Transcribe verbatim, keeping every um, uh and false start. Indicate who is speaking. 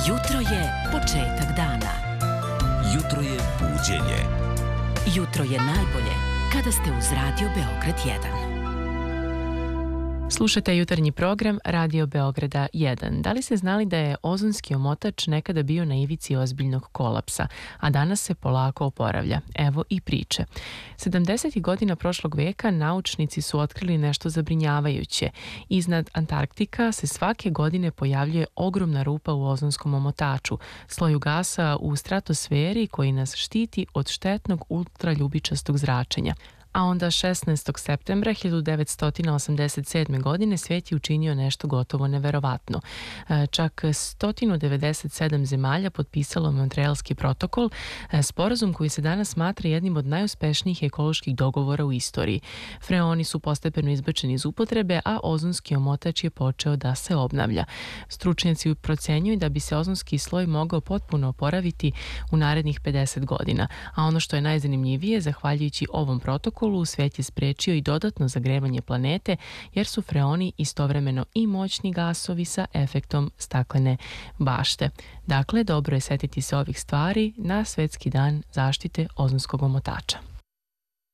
Speaker 1: Jutro je početak dana.
Speaker 2: Jutro je buđenje.
Speaker 1: Jutro je najbolje kada ste uz Radio Beograd jedan.
Speaker 3: Slušajte jutarnji program Radio Beograda jedan. Da li ste znali da je ozonski omotač nekada bio na ivici ozbiljnog kolapsa, a danas se polako oporavlja? Evo i priče. sedamdesetih godina prošlog veka naučnici su otkrili nešto zabrinjavajuće. Iznad Antarktika se svake godine pojavljuje ogromna rupa u ozonskom omotaču, sloju gasa u stratosferi koji nas štiti od štetnog ultraljubičastog zračenja. A onda šesnaestog septembra hiljadu devetsto osamdeset sedme. godine svijet je učinio nešto gotovo neverovatno. Čak sto devedeset sedam zemalja potpisalo Montrealski protokol, sporazum koji se danas smatra jednim od najuspešnijih ekoloških dogovora u istoriji. Freoni su postepeno izbačeni iz upotrebe, a ozonski omotač je počeo da se obnavlja. Stručnjaci procenjuju da bi se ozonski sloj mogao potpuno oporaviti u narednih pedeset godina, a ono što je najzanimljivije, zahvaljujući ovom protokolu, svijet je sprečio i dodatno zagrevanje planete, jer su freoni istovremeno i moćni gasovi sa efektom staklene bašte. Dakle, dobro je setiti se ovih stvari na Svetski dan zaštite ozonskog omotača.